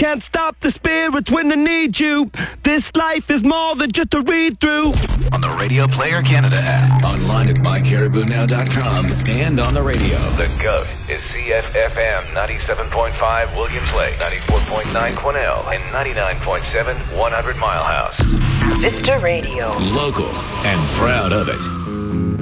can't stop the spirits when they need you. This life is more than just a read-through. On the Radio Player Canada app, online at mycaribounow.com, and on the radio. The GOAT is CFFM 97.5 Williams Lake, 94.9 Quesnel, and 99.7 100 Mile House. Vista Radio. Local and proud of it.